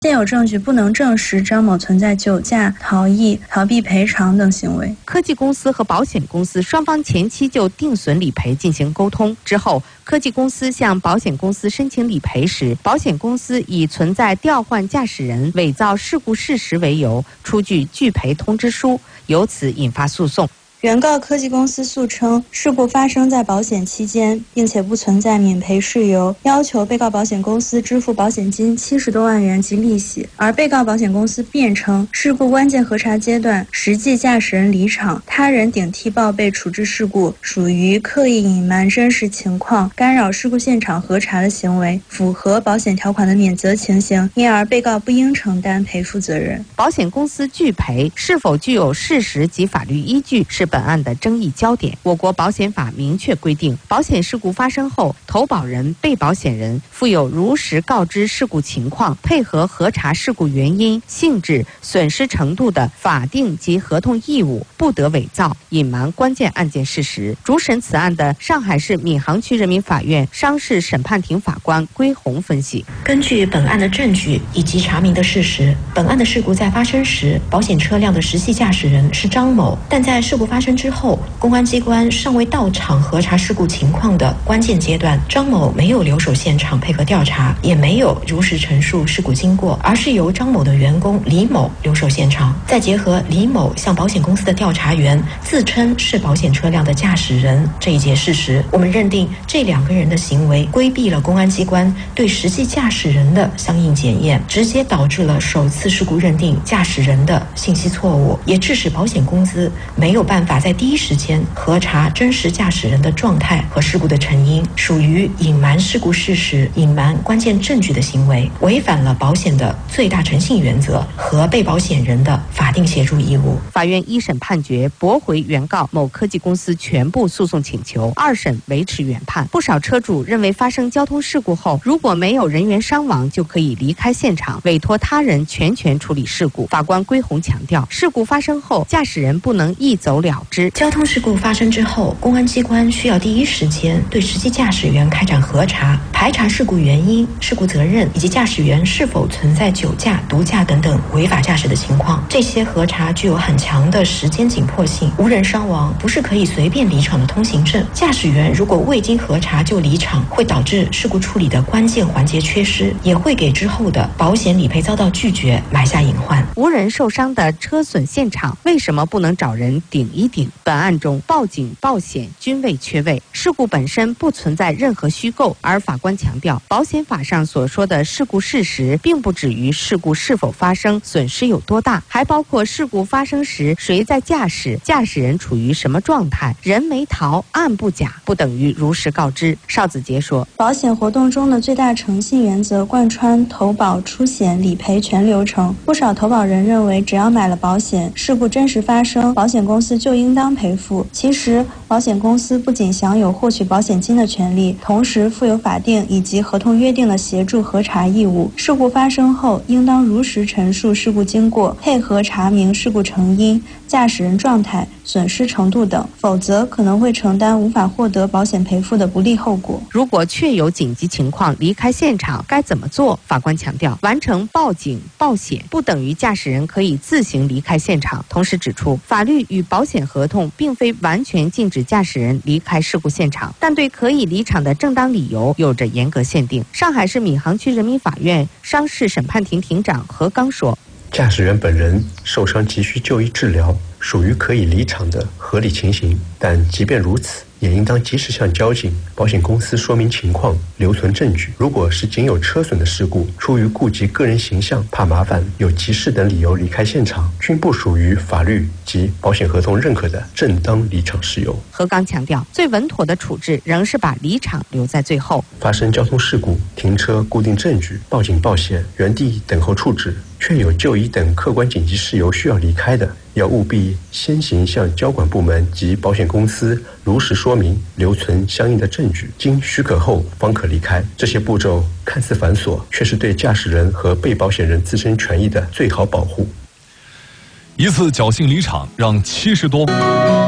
现有证据不能证实张某存在酒驾、逃逸、逃避赔偿等行为。 科技公司和保险公司双方前期就定损理赔进行沟通之后，科技公司向保险公司申请理赔时，保险公司以存在调换驾驶人、伪造事故事实为由，出具拒赔通知书，由此引发诉讼。 原告科技公司诉称，事故发生在保险期间，并且不存在免赔事由，要求被告保险公司支付保险金70多万元及利息。而被告保险公司辩称，事故关键核查阶段，实际驾驶人离场，他人顶替报备处置事故，属于刻意隐瞒真实情况、干扰事故现场核查的行为，符合保险条款的免责情形，因而被告不应承担赔付责任。 保险公司拒赔是否具有事实及法律依据是本案的争议焦点。我国保险法明确规定，保险事故发生后，投保人、被保险人负有如实告知事故情况、配合核查事故原因、性质、损失程度的法定及合同义务，不得伪造、隐瞒关键案件事实。主审此案的上海市闵行区人民法院商事审判庭法官归红分析， 根据本案的证据以及查明的事实，本案的事故在发生时，保险车辆的实际驾驶人是张某，但在事故发生之后，公安机关尚未到场核查事故情况的关键阶段，张某没有留守现场配合调查，也没有如实陈述事故经过，而是由张某的员工李某留守现场。再结合李某向保险公司的调查员自称是保险车辆的驾驶人这一节事实，我们认定这两个人的行为规避了公安机关对实际驾驶人的相应检验，直接导致了首次事故认定驾驶人的信息错误，也致使保险公司没有办法在第一时间核查真实驾驶人的状态和事故的成因，属于隐瞒事故事实、隐瞒关键证据的行为，违反了保险的最大诚信原则和被保险人的法定协助义务。 法院一审判决驳回原告某科技公司全部诉讼请求，二审维持原判。不少车主认为，发生交通事故后，如果没有人员伤亡，就可以离开现场，委托他人全权处理事故。法官归红强调，事故发生后，驾驶人不能一走了之。 交通事故发生之后，公安机关需要第一时间对实际驾驶员开展核查，排查事故原因、事故责任以及驾驶员是否存在酒驾、毒驾等等违法驾驶的情况。这些核查具有很强的时间紧迫性，无人伤亡不是可以随便离场的通行证。驾驶员如果未经核查就离场，会导致事故处理的关键环节缺失，也会给之后的保险理赔遭到拒绝埋下隐患。 无人受伤的车损现场，为什么不能找人顶一顶？本案中，报警、报险均未缺位，事故本身不存在任何虚构。而法官强调，保险法上所说的事故事实，并不止于事故是否发生、损失有多大，还包括事故发生时谁在驾驶、驾驶人处于什么状态、人没逃、案不假，不等于如实告知。邵子杰说， 保险活动中的最大诚信原则贯穿投保、出险、理赔全流程。不少投保人认为，只要买了保险，事故真实发生，保险公司就应当赔付。其实，保险公司不仅享有获取保险金的权利，同时负有法定以及合同约定的协助核查义务。事故发生后，应当如实陈述事故经过，配合查明事故成因、驾驶人状态、损失程度等，否则可能会承担无法获得保险赔付的不利后果。 如果确有紧急情况离开现场，该怎么做？法官强调，完成报警、报险不等于驾驶人可以自行离开现场。同时指出，法律与保险合同并非完全禁止驾驶人离开事故现场，但对可以离场的正当理由有着严格限定。上海市闵行区人民法院商事审判庭庭长何刚说， 驾驶员本人受伤急需就医治疗，属于可以离场的合理情形，但即便如此，也应当及时向交警、保险公司说明情况，留存证据。如果是仅有车损的事故，出于顾及个人形象、怕麻烦、有急事等理由离开现场，均不属于法律及保险合同认可的正当离场事由。 何刚强调，最稳妥的处置仍是把离场留在最后。 发生交通事故，停车固定证据、报警报险、原地等候处置，确有就医等客观紧急事由需要离开的，要务必先行向交管部门及保险公司如实说明，留存相应的证据，经许可后方可离开。这些步骤看似繁琐，却是对驾驶人和被保险人自身权益的最好保护。 一次侥幸离场，让70多